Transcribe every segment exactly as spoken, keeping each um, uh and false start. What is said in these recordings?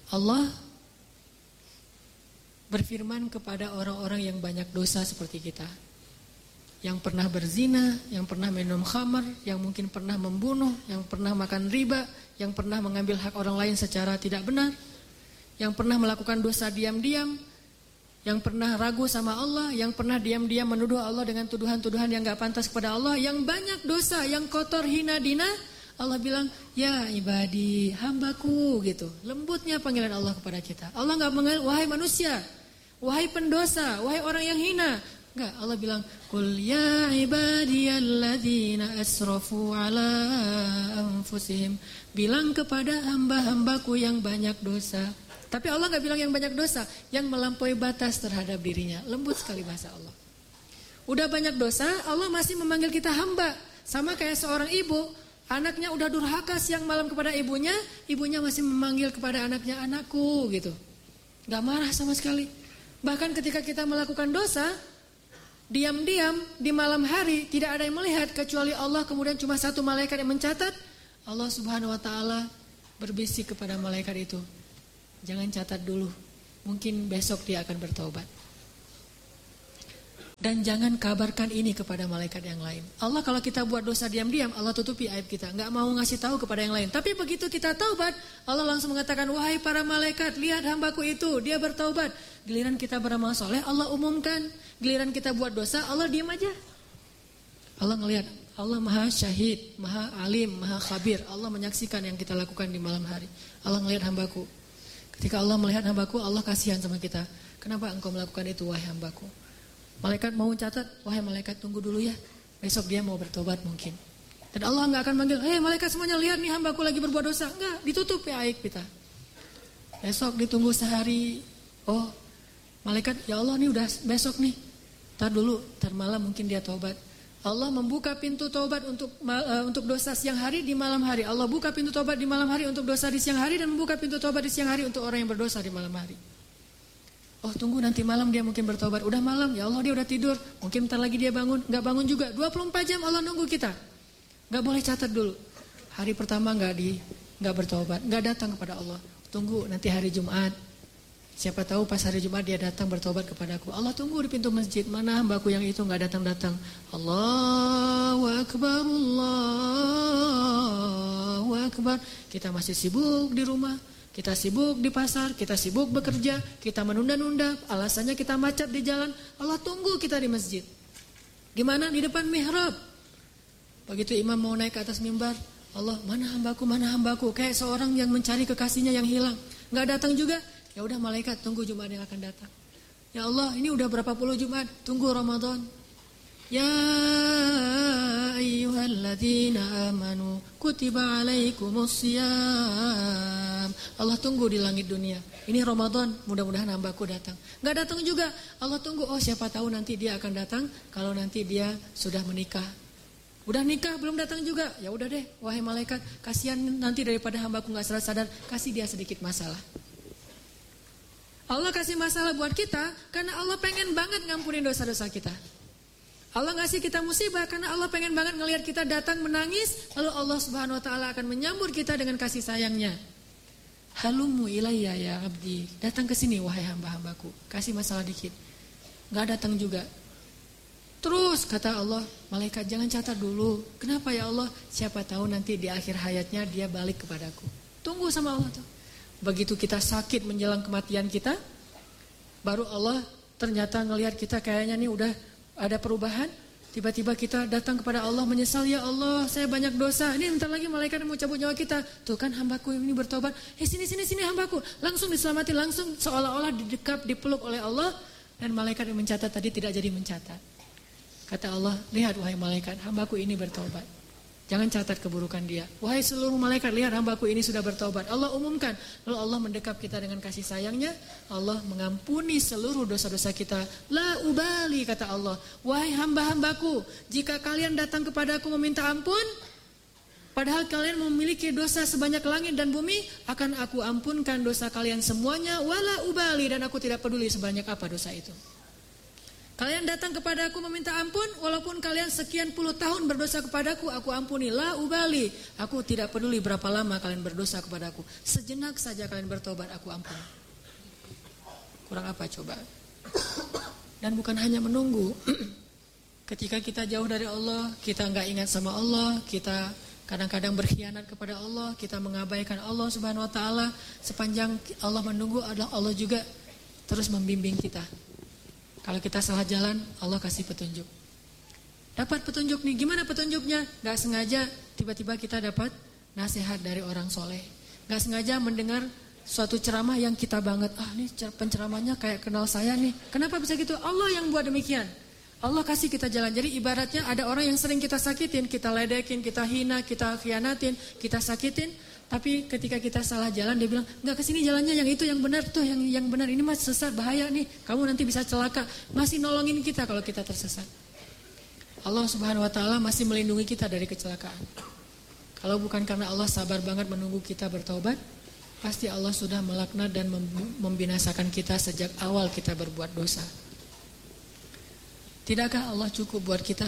Allah berfirman kepada orang-orang yang banyak dosa seperti kita, yang pernah berzina, yang pernah minum khamar, yang mungkin pernah membunuh, yang pernah makan riba, yang pernah mengambil hak orang lain secara tidak benar, yang pernah melakukan dosa diam-diam, yang pernah ragu sama Allah, yang pernah diam-diam menuduh Allah dengan tuduhan-tuduhan yang gak pantas kepada Allah, yang banyak dosa, yang kotor, hina, dina. Allah bilang, ya ibadi, hambaku, gitu. Lembutnya panggilan Allah kepada kita. Allah gak menganggap, wahai manusia, wahai pendosa, wahai orang yang hina. Enggak, Allah bilang, qul ya ibadiyalladzina asrafu ala anfusihim. Bilang kepada hamba-hambaku yang banyak dosa. Tapi Allah gak bilang yang banyak dosa, yang melampaui batas terhadap dirinya. Lembut sekali bahasa Allah. Udah banyak dosa, Allah masih memanggil kita hamba. Sama kayak seorang ibu, anaknya udah durhaka siang malam kepada ibunya, ibunya masih memanggil kepada anaknya, anakku, gitu. Gak marah sama sekali. Bahkan ketika kita melakukan dosa, diam-diam di malam hari, tidak ada yang melihat kecuali Allah, kemudian cuma satu malaikat yang mencatat. Allah subhanahu wa ta'ala berbisik kepada malaikat itu, jangan catat dulu, mungkin besok dia akan bertaubat. Dan jangan kabarkan ini kepada malaikat yang lain. Allah kalau kita buat dosa diam-diam, Allah tutupi aib kita, nggak mau ngasih tahu kepada yang lain. Tapi begitu kita taubat, Allah langsung mengatakan, wahai para malaikat, lihat hambaku itu, dia bertaubat. Giliran kita beramal soleh, Allah umumkan. Giliran kita buat dosa, Allah diam aja. Allah ngelihat, Allah maha syahid, maha alim, maha khabir. Allah menyaksikan yang kita lakukan di malam hari. Allah ngelihat hambaku. Ketika Allah melihat hambaku, Allah kasihan sama kita. Kenapa engkau melakukan itu, wahai hambaku? Malaikat mau catat, wahai malaikat tunggu dulu ya, besok dia mau bertobat mungkin. Dan Allah nggak akan manggil, hei malaikat semuanya lihat nih hambaku lagi berbuat dosa. Enggak, ditutup ya aib kita. Besok ditunggu sehari, oh malaikat ya Allah nih udah besok nih, tar dulu, tar malam mungkin dia tobat. Allah membuka pintu tobat untuk uh, untuk dosa siang hari di malam hari. Allah buka pintu tobat di malam hari untuk dosa di siang hari, dan membuka pintu tobat di siang hari untuk orang yang berdosa di malam hari. Oh tunggu nanti malam dia mungkin bertobat. Udah malam, ya Allah dia udah tidur, mungkin bentar lagi dia bangun. Gak bangun juga, dua puluh empat jam Allah nunggu kita. Gak boleh catat dulu. Hari pertama gak di gak bertobat, gak datang kepada Allah. Tunggu nanti hari Jumat, siapa tahu pas hari Jumat dia datang bertobat kepadaku. Allah tunggu di pintu masjid, mana hambaku yang itu gak datang-datang. Allahu Akbar, Allahu Akbar. Kita masih sibuk di rumah, kita sibuk di pasar, kita sibuk bekerja, kita menunda-nunda, alasannya kita macet di jalan. Allah tunggu kita di masjid. Gimana? Di depan mihrab. Begitu imam mau naik ke atas mimbar, Allah, mana hambaku, mana hambaku? Kayak seorang yang mencari kekasihnya yang hilang. Gak datang juga, ya udah malaikat tunggu Jumat yang akan datang. Ya Allah, ini udah berapa puluh Jumat, tunggu Ramadan. Ya ayyuhalladzina amanu kutiba alaikumusiyam. Allah tunggu di langit dunia. Ini Ramadan, mudah-mudahan hambaku datang. Gak datang juga, Allah tunggu. Oh siapa tahu nanti dia akan datang kalau nanti dia sudah menikah. Udah nikah belum datang juga. Ya udah deh, wahai malaikat, kasihan nanti daripada hambaku gak sadar, kasih dia sedikit masalah. Allah kasih masalah buat kita karena Allah pengen banget ngampunin dosa-dosa kita. Allah ngasih kita musibah karena Allah pengen banget ngelihat kita datang menangis, lalu Allah subhanahu wa ta'ala akan menyambut kita dengan kasih sayangnya. Halumu ilayya ya abdi, datang ke sini wahai hamba-hambaku, kasih masalah dikit. Gak datang juga. Terus kata Allah, malaikat jangan catat dulu. Kenapa ya Allah? Siapa tahu nanti di akhir hayatnya dia balik kepadaku. Tunggu sama Allah tuh. Begitu kita sakit menjelang kematian kita, baru Allah ternyata ngelihat kita kayaknya nih udah ada perubahan, tiba-tiba kita datang kepada Allah menyesal, ya Allah saya banyak dosa, ini bentar lagi malaikat mau cabut nyawa kita. Tuh kan hambaku ini bertobat, eh sini sini sini hambaku, langsung diselamati, langsung seolah-olah didekap, dipeluk oleh Allah. Dan malaikat yang mencatat tadi tidak jadi mencatat. Kata Allah, lihat wahai malaikat, hambaku ini bertobat, jangan catat keburukan dia. Wahai seluruh malaikat, lihat hambaku ini sudah bertobat. Allah umumkan. Lalu Allah mendekap kita dengan kasih sayangnya. Allah mengampuni seluruh dosa-dosa kita. La ubali, kata Allah, wahai hamba-hambaku, jika kalian datang kepadaku meminta ampun, padahal kalian memiliki dosa sebanyak langit dan bumi, akan aku ampunkan dosa kalian semuanya. Wala ubali, dan aku tidak peduli sebanyak apa dosa itu. Kalian datang kepadaku meminta ampun, walaupun kalian sekian puluh tahun berdosa kepadaku, aku ampuni. La ubali, aku tidak peduli berapa lama kalian berdosa kepadaku. Sejenak saja kalian bertobat, aku ampuni. Kurang apa coba? Dan bukan hanya menunggu. Ketika kita jauh dari Allah, kita nggak ingat sama Allah, kita kadang-kadang berkhianat kepada Allah, kita mengabaikan Allah Subhanahu Wa Taala. Sepanjang Allah menunggu, adalah Allah juga terus membimbing kita. Kalau kita salah jalan, Allah kasih petunjuk. Dapat petunjuk nih, gimana petunjuknya? Gak sengaja tiba-tiba kita dapat nasihat dari orang soleh. Gak sengaja mendengar suatu ceramah yang kita banget. Ah nih penceramahnya kayak kenal saya nih. Kenapa bisa gitu? Allah yang buat demikian. Allah kasih kita jalan. Jadi ibaratnya ada orang yang sering kita sakitin, kita ledekin, kita hina, kita khianatin, kita sakitin. Tapi ketika kita salah jalan, dia bilang, enggak, kesini jalannya, yang itu yang benar tuh, yang yang benar, ini mas sesat, bahaya nih, kamu nanti bisa celaka. Masih nolongin kita kalau kita tersesat. Allah Subhanahu Wa Taala masih melindungi kita dari kecelakaan. Kalau bukan karena Allah sabar banget menunggu kita bertobat, pasti Allah sudah melaknat dan membinasakan kita sejak awal kita berbuat dosa. Tidakkah Allah cukup buat kita?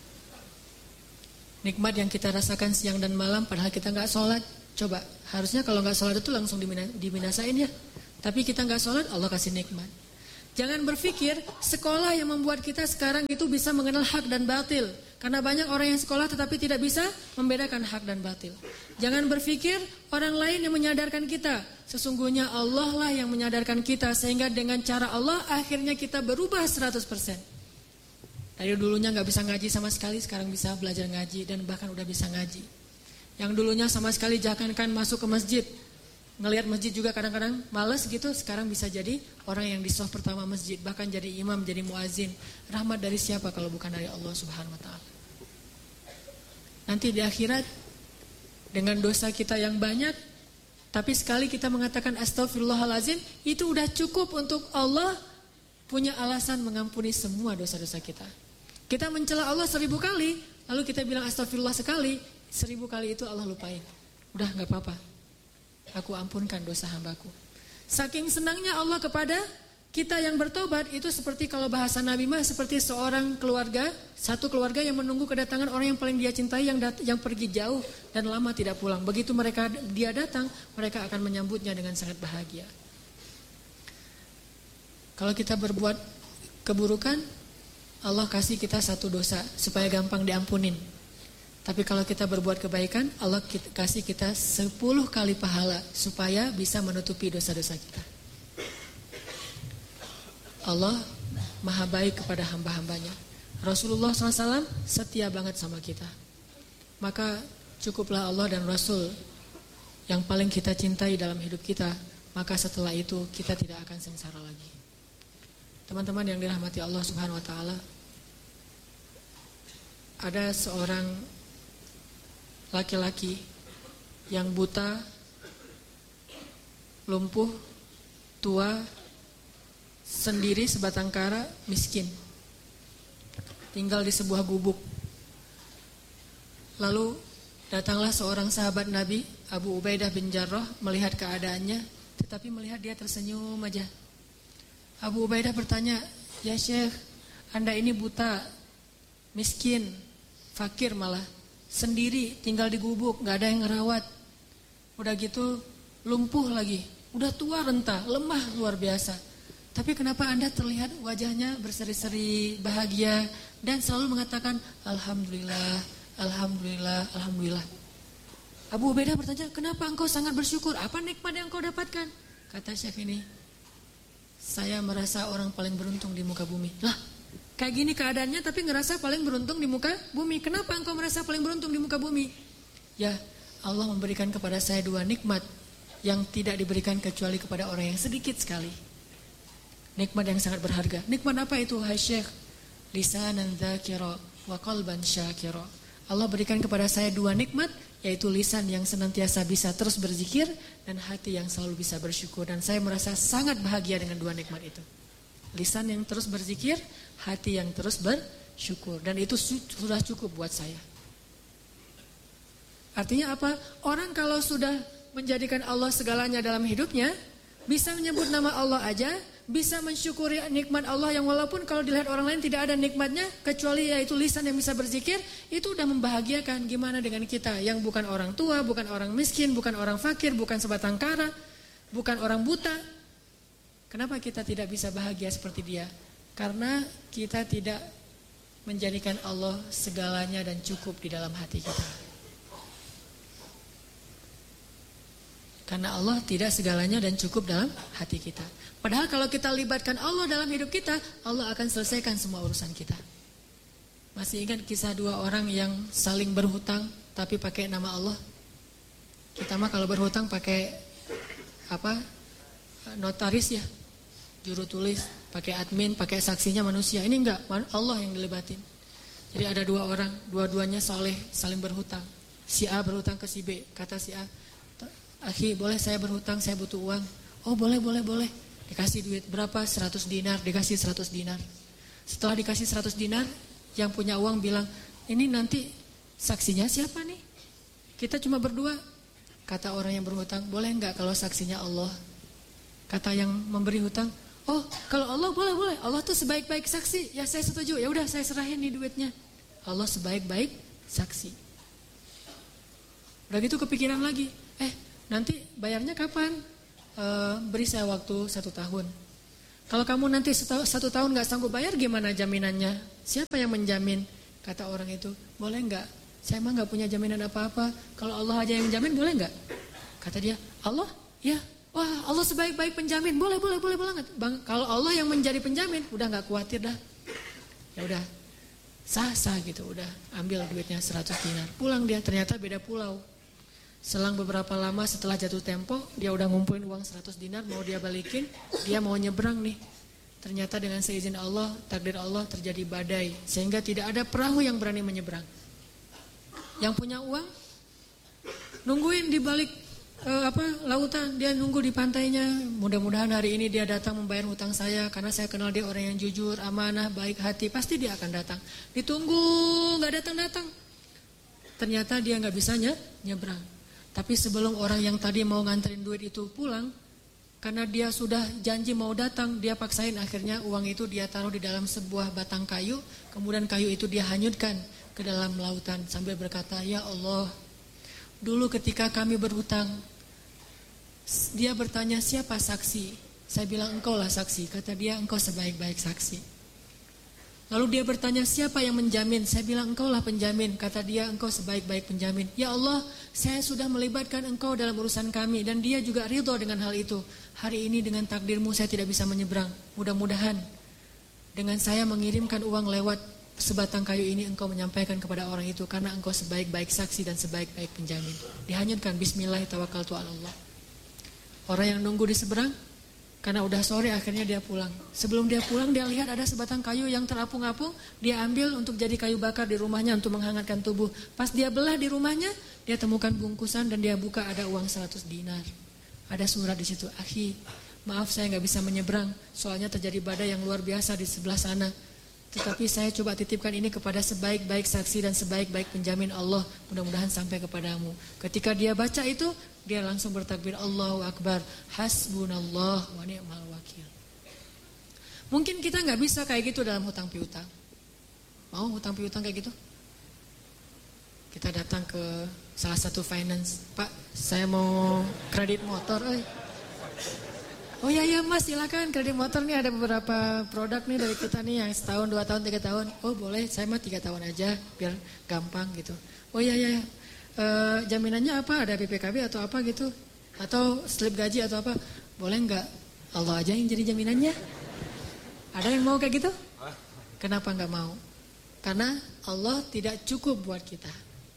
Nikmat yang kita rasakan siang dan malam padahal kita gak sholat. Coba, harusnya kalau gak sholat itu langsung dibinasain ya. Tapi kita gak sholat, Allah kasih nikmat. Jangan berpikir sekolah yang membuat kita sekarang itu bisa mengenal hak dan batil. Karena banyak orang yang sekolah tetapi tidak bisa membedakan hak dan batil. Jangan berpikir orang lain yang menyadarkan kita. Sesungguhnya Allah lah yang menyadarkan kita. Sehingga dengan cara Allah akhirnya kita berubah seratus persen. Dari dulunya gak bisa ngaji sama sekali, sekarang bisa belajar ngaji dan bahkan udah bisa ngaji. Yang dulunya sama sekali jangankan masuk ke masjid, ngelihat masjid juga kadang-kadang malas gitu, sekarang bisa jadi orang yang di shaf pertama masjid, bahkan jadi imam, jadi muazin. Rahmat dari siapa kalau bukan dari Allah Subhanahu Wa Taala? Nanti di akhirat dengan dosa kita yang banyak, tapi sekali kita mengatakan astagfirullahalazim, itu udah cukup untuk Allah punya alasan mengampuni semua dosa-dosa kita. Kita mencela Allah seribu kali, lalu kita bilang astagfirullah sekali, seribu kali itu Allah lupain. Udah gak apa-apa, aku ampunkan dosa hambaku. Saking senangnya Allah kepada kita yang bertobat, itu seperti kalau bahasa Nabi mah seperti seorang keluarga, satu keluarga yang menunggu kedatangan orang yang paling dia cintai yang dat- yang pergi jauh dan lama tidak pulang. Begitu mereka dia datang, mereka akan menyambutnya dengan sangat bahagia. Kalau kita berbuat keburukan, Allah kasih kita satu dosa supaya gampang diampunin. Tapi kalau kita berbuat kebaikan, Allah kasih kita sepuluh kali pahala supaya bisa menutupi dosa-dosa kita. Allah maha baik kepada hamba-hambanya. Rasulullah shallallahu alaihi wasallam setia banget sama kita. Maka cukuplah Allah dan Rasul yang paling kita cintai dalam hidup kita. Maka setelah itu kita tidak akan sengsara lagi. Teman-teman yang dirahmati Allah Subhanahu Wa Taala, ada seorang laki-laki yang buta, lumpuh, tua, sendiri sebatang kara, miskin. Tinggal di sebuah gubuk. Lalu datanglah seorang sahabat Nabi, Abu Ubaidah bin Jarrah, melihat keadaannya, tetapi melihat dia tersenyum aja. Abu Ubaidah bertanya, "Ya Syekh, Anda ini buta, miskin, fakir malah, sendiri, tinggal di gubuk, gak ada yang ngerawat. Udah gitu lumpuh lagi, udah tua renta, lemah luar biasa. Tapi kenapa Anda terlihat wajahnya berseri-seri, bahagia, dan selalu mengatakan Alhamdulillah, Alhamdulillah, Alhamdulillah." Abu Ubaidah bertanya, "Kenapa engkau sangat bersyukur? Apa nikmat yang engkau dapatkan?" Kata Syekh ini, "Saya merasa orang paling beruntung di muka bumi." Lah, kayak gini keadaannya tapi ngerasa paling beruntung di muka bumi. Kenapa engkau merasa paling beruntung di muka bumi? Ya, Allah memberikan kepada saya dua nikmat yang tidak diberikan kecuali kepada orang yang sedikit sekali. Nikmat yang sangat berharga. Nikmat apa itu, hai Syekh? Lisanan dzakira wa qalban syakira. Allah berikan kepada saya dua nikmat, yaitu lisan yang senantiasa bisa terus berzikir dan hati yang selalu bisa bersyukur. Dan saya merasa sangat bahagia dengan dua nikmat itu. Lisan yang terus berzikir, hati yang terus bersyukur. Dan itu sudah cukup buat saya. Artinya apa? Orang kalau sudah menjadikan Allah segalanya dalam hidupnya, Bisa menyebut nama Allah aja, bisa mensyukuri nikmat Allah yang walaupun kalau dilihat orang lain tidak ada nikmatnya, kecuali yaitu lisan yang bisa berzikir, itu udah membahagiakan. Gimana dengan kita yang bukan orang tua, bukan orang miskin, bukan orang fakir, bukan sebatang kara, bukan orang buta. Kenapa kita tidak bisa bahagia seperti dia? Karena kita tidak menjadikan Allah segalanya dan cukup di dalam hati kita. Karena Allah tidak segalanya dan cukup dalam hati kita. Padahal kalau kita libatkan Allah dalam hidup kita, Allah akan selesaikan semua urusan kita. Masih ingat kisah dua orang yang saling berhutang tapi pakai nama Allah? Kita mah kalau berhutang pakai apa? Notaris ya, juru tulis, pakai admin, pakai saksinya manusia. Ini enggak, Allah yang dilibatin. Jadi ada dua orang, dua-duanya soleh, saling berhutang. Si A berhutang ke si B, kata si A, "Akhi, boleh saya berhutang, saya butuh uang." "Oh boleh, boleh, boleh." Dikasih duit berapa? seratus dinar, dikasih seratus dinar. Setelah dikasih seratus dinar, yang punya uang bilang, "Ini nanti saksinya siapa nih? Kita cuma berdua." Kata orang yang berhutang, "Boleh enggak kalau saksinya Allah?" Kata yang memberi hutang, "Oh kalau Allah boleh, boleh. Allah tuh sebaik-baik saksi." "Ya saya setuju, ya udah saya serahin nih duitnya." Allah sebaik-baik saksi. Udah gitu kepikiran lagi, eh nanti bayarnya kapan? E, beri saya waktu satu tahun. Kalau kamu nanti satu, satu tahun gak sanggup bayar, gimana jaminannya? Siapa yang menjamin? Kata orang itu, "Boleh gak? Saya emang gak punya jaminan apa-apa. Kalau Allah aja yang menjamin, boleh gak?" Kata dia, "Allah? Ya. Wah, Allah sebaik-baik penjamin. Boleh, boleh, boleh banget. Bang, kalau Allah yang menjadi penjamin, udah gak khawatir dah." Ya udah, sah-sah gitu, udah ambil duitnya seratus dinar. Pulang dia, ternyata beda pulau. Selang beberapa lama setelah jatuh tempo, dia udah ngumpulin uang seratus dinar, mau dia balikin, dia mau nyebrang nih. Ternyata dengan seizin Allah, takdir Allah terjadi badai, sehingga tidak ada perahu yang berani menyeberang. Yang punya uang, nungguin di balik eh, apa lautan, dia nunggu di pantainya. Mudah-mudahan hari ini dia datang membayar hutang saya, karena saya kenal dia orang yang jujur, amanah, baik hati, pasti dia akan datang. Ditunggu, gak datang-datang. Ternyata dia gak bisa nye, nyebrang. Tapi sebelum orang yang tadi mau nganterin duit itu pulang, karena dia sudah janji mau datang, dia paksain akhirnya uang itu dia taruh di dalam sebuah batang kayu, kemudian kayu itu dia hanyutkan ke dalam lautan sambil berkata, "Ya Allah, dulu ketika kami berhutang, dia bertanya siapa saksi? Saya bilang engkau lah saksi." Kata dia, "Engkau sebaik-baik saksi." Lalu dia bertanya, "Siapa yang menjamin?" Saya bilang, "Engkau lah penjamin." Kata dia, "Engkau sebaik-baik penjamin." "Ya Allah, saya sudah melibatkan engkau dalam urusan kami." Dan dia juga ridho dengan hal itu. "Hari ini dengan takdirmu saya tidak bisa menyeberang. Mudah-mudahan dengan saya mengirimkan uang lewat sebatang kayu ini, engkau menyampaikan kepada orang itu, karena engkau sebaik-baik saksi dan sebaik-baik penjamin." Dihanyutkan, bismillah tawakkaltu ala Allah. Orang yang nunggu di seberang, karena udah sore akhirnya dia pulang. Sebelum dia pulang, dia lihat ada sebatang kayu yang terapung-apung. Dia ambil untuk jadi kayu bakar di rumahnya untuk menghangatkan tubuh. Pas dia belah di rumahnya, dia temukan bungkusan dan dia buka, ada uang seratus dinar. Ada surat di situ, "Akhi, maaf saya gak bisa menyeberang, soalnya terjadi badai yang luar biasa di sebelah sana. Tetapi saya coba titipkan ini kepada sebaik-baik saksi dan sebaik-baik penjamin Allah. Mudah-mudahan sampai kepadamu." Ketika dia baca itu, dia langsung bertakbir, Allahu Akbar, hasbunallah wa ni'mal wakil. Mungkin kita gak bisa kayak gitu dalam hutang piutang. Mau hutang piutang kayak gitu? Kita datang ke salah satu finance, "Pak, saya mau kredit motor." Eh. "Oh iya iya Mas, silakan kredit motor nih, ada beberapa produk nih dari kita nih yang setahun, dua tahun, tiga tahun." "Oh boleh, saya mah tiga tahun aja biar gampang gitu." "Oh iya iya, e, jaminannya apa? Ada B P K B atau apa gitu? Atau slip gaji atau apa?" "Boleh nggak? Allah aja yang jadi jaminannya." Ada yang mau kayak gitu? Kenapa nggak mau? Karena Allah tidak cukup buat kita.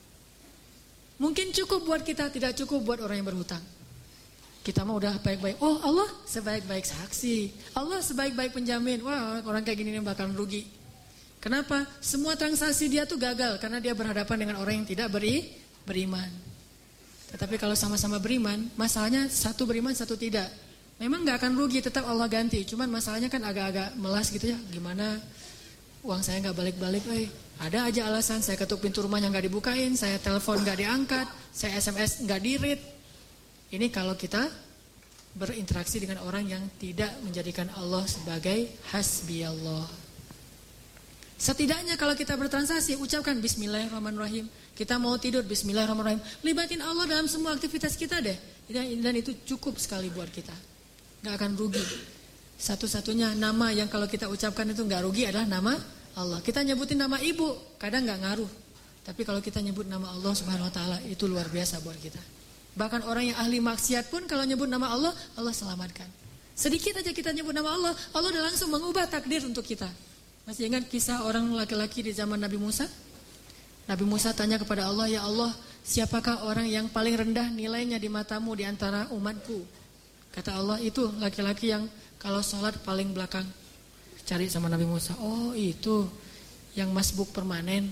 Mungkin cukup buat kita, tidak cukup buat orang yang berhutang. Kita mah udah baik-baik. Oh Allah sebaik-baik saksi, Allah sebaik-baik penjamin. Wah, orang kayak gini nih bakal rugi. Kenapa? Semua transaksi dia tuh gagal karena dia berhadapan dengan orang yang tidak beri, beriman. Tetapi kalau sama-sama beriman, masalahnya satu beriman, satu tidak. Memang gak akan rugi, tetap Allah ganti. Cuman masalahnya kan agak-agak melas gitu ya. Gimana uang saya gak balik-balik, eh. Ada aja alasan, saya ketuk pintu rumahnya gak dibukain, saya telepon gak diangkat, saya S M S gak di-read. Ini kalau kita berinteraksi dengan orang yang tidak menjadikan Allah sebagai hasbi Allah. Setidaknya kalau kita bertransaksi, ucapkan bismillahirrahmanirrahim. Kita mau tidur, bismillahirrahmanirrahim. Libatin Allah dalam semua aktivitas kita deh. Dan itu cukup sekali buat kita. Gak akan rugi. Satu-satunya nama yang kalau kita ucapkan itu gak rugi adalah nama Allah. Kita nyebutin nama ibu, kadang gak ngaruh. Tapi kalau kita nyebut nama Allah subhanahu wa ta'ala, itu luar biasa buat kita. Bahkan orang yang ahli maksiat pun kalau nyebut nama Allah, Allah selamatkan. Sedikit aja kita nyebut nama Allah, Allah udah langsung mengubah takdir untuk kita. Masih ingat kisah orang laki-laki di zaman Nabi Musa? Nabi Musa tanya kepada Allah, ya Allah, siapakah orang yang paling rendah nilainya di matamu di antara umatku? Kata Allah, itu laki-laki yang kalau sholat paling belakang. Cari sama Nabi Musa, oh itu yang masbuk permanen.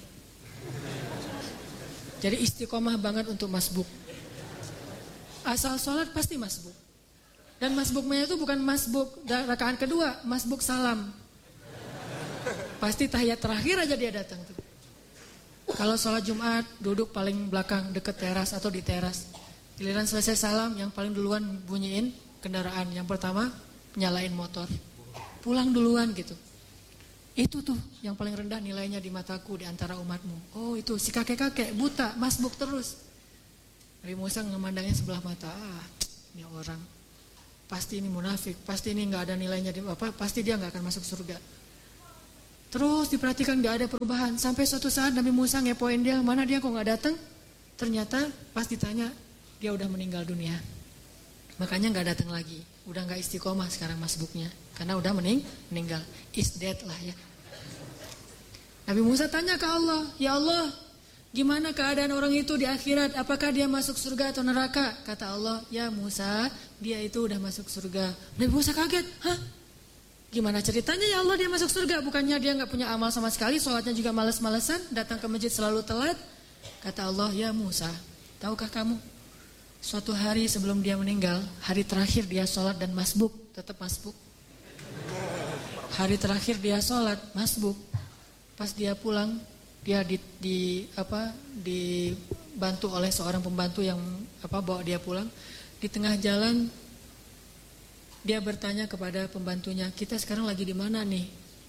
Jadi istiqomah banget untuk masbuk. Asal sholat pasti masbuk. Dan masbuknya itu bukan masbuk rakaat kedua, masbuk salam. Pasti tahiyat terakhir aja dia datang tuh. Kalau sholat Jumat duduk paling belakang dekat teras atau di teras. Giliran selesai salam yang paling duluan bunyiin kendaraan. Yang pertama nyalain motor. Pulang duluan gitu. Itu tuh yang paling rendah nilainya di mataku di antara umatmu. Oh itu si kakek-kakek buta masbuk terus. Nabi Musa memandangnya sebelah mata, ah, ini orang pasti ini munafik, pasti ini nggak ada nilainya di apa, pasti dia nggak akan masuk surga. Terus diperhatikan nggak ada perubahan, sampai suatu saat Nabi Musa ngepoin dia, mana dia kok nggak datang? Ternyata pas ditanya dia udah meninggal dunia, makanya nggak datang lagi, udah nggak istiqomah sekarang masbuknya, karena udah mening meninggal, is dead lah ya. Nabi Musa tanya ke Allah, ya Allah, gimana keadaan orang itu di akhirat? Apakah dia masuk surga atau neraka? Kata Allah, ya Musa, dia itu udah masuk surga. Nabi Musa kaget, hah? Gimana ceritanya ya Allah dia masuk surga? Bukannya dia gak punya amal sama sekali, sholatnya juga males-malesan, datang ke masjid selalu telat? Kata Allah, ya Musa, tahukah kamu? Suatu hari sebelum dia meninggal, hari terakhir dia sholat dan masbuk, tetap masbuk. Hari terakhir dia sholat, masbuk. Pas dia pulang, dia di, di apa dibantu oleh seorang pembantu yang apa bawa dia pulang. Di tengah jalan dia bertanya kepada pembantunya, kita sekarang lagi di mana nih?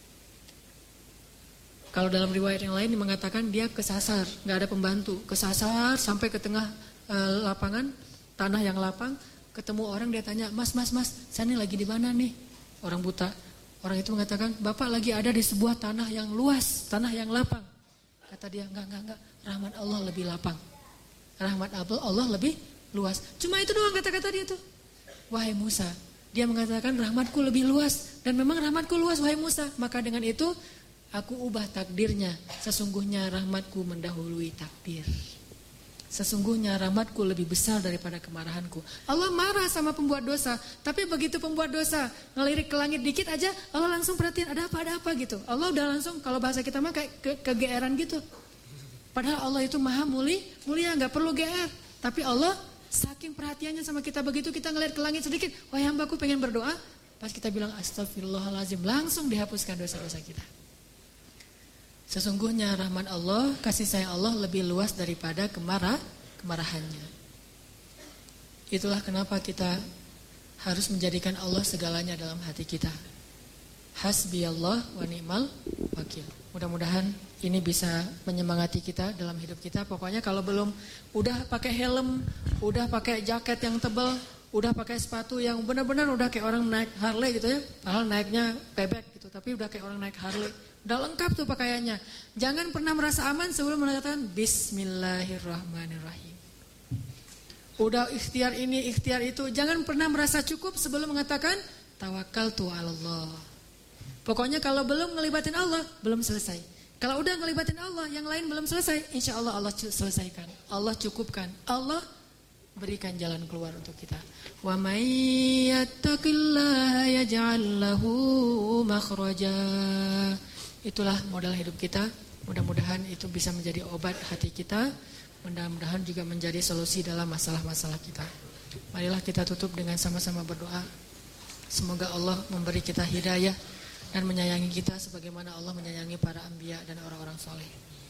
Kalau dalam riwayat yang lain mengatakan dia kesasar, nggak ada pembantu, kesasar sampai ke tengah e, lapangan tanah yang lapang, ketemu orang, dia tanya, mas mas mas, saya ini lagi di mana nih? Orang buta. Orang itu mengatakan, bapak lagi ada di sebuah tanah yang luas, tanah yang lapang. Kata dia, enggak, enggak, enggak. Rahmat Allah lebih lapang. Rahmat Allah lebih luas. Cuma itu doang kata-kata dia tuh. Wahai Musa. Dia mengatakan rahmatku lebih luas. Dan memang rahmatku luas, wahai Musa. Maka dengan itu, aku ubah takdirnya. Sesungguhnya rahmatku mendahului takdir. Sesungguhnya rahmatku lebih besar daripada kemarahanku. Allah marah sama pembuat dosa. Tapi begitu pembuat dosa ngelirik ke langit dikit aja, Allah langsung perhatiin ada apa, ada apa gitu. Allah udah langsung, kalau bahasa kita mah kayak ke, kegeeran gitu. Padahal Allah itu maha muli, mulia, gak perlu G R. Tapi Allah saking perhatiannya sama kita, begitu kita ngelirik ke langit sedikit, wahai hambaku pengen berdoa. Pas kita bilang astagfirullahaladzim, langsung dihapuskan dosa-dosa kita. Sesungguhnya rahmat Allah, kasih sayang Allah lebih luas daripada kemarah, kemarahannya. Itulah kenapa kita harus menjadikan Allah segalanya dalam hati kita. Hasbi Allah wa ni'mal wakil. Mudah-mudahan ini bisa menyemangati kita dalam hidup kita. Pokoknya kalau belum udah pakai helm, udah pakai jaket yang tebal, udah pakai sepatu yang benar-benar udah kayak orang naik Harley gitu ya. Padahal naiknya bebek gitu, tapi udah kayak orang naik Harley. Udah lengkap tuh pakaiannya. Jangan pernah merasa aman sebelum mengatakan Bismillahirrahmanirrahim. Udah ikhtiar ini, ikhtiar itu. Jangan pernah merasa cukup sebelum mengatakan Tawakkaltu 'alallah. Pokoknya kalau belum ngelibatin Allah, belum selesai. Kalau udah ngelibatin Allah, yang lain belum selesai, insya Allah Allah selesaikan. Allah cukupkan. Allah berikan jalan keluar untuk kita. Wa may yattaqillaha yaj'al lahu makhraja. Itulah modal hidup kita. Mudah-mudahan itu bisa menjadi obat hati kita. Mudah-mudahan juga menjadi solusi dalam masalah-masalah kita. Marilah kita tutup dengan sama-sama berdoa. Semoga Allah memberi kita hidayah dan menyayangi kita sebagaimana Allah menyayangi para anbiya dan orang-orang soleh.